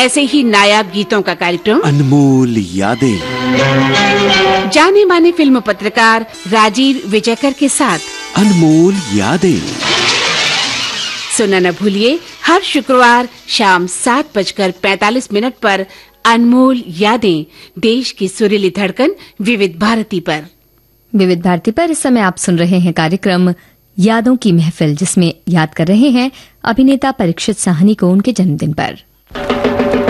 ऐसे ही नायाब गीतों का कार्यक्रम अनमोल यादें, जाने माने फिल्म पत्रकार राजीव विजयकर के साथ अनमोल यादें। सुनना न भूलिए हर शुक्रवार शाम 7:45 पर अनमोल यादें, देश की सुरीली धड़कन विविध भारती पर। विविध भारती पर इस समय आप सुन रहे हैं कार्यक्रम यादों की महफिल, जिसमें याद कर रहे हैं अभिनेता परीक्षित साहनी को उनके जन्मदिन पर।